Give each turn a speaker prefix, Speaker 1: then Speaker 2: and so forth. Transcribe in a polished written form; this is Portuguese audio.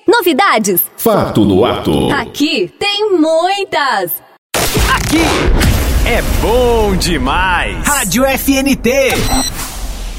Speaker 1: Novidades?
Speaker 2: Fato no ato.
Speaker 1: Aqui tem muitas.
Speaker 3: Aqui é bom demais. Rádio FNT.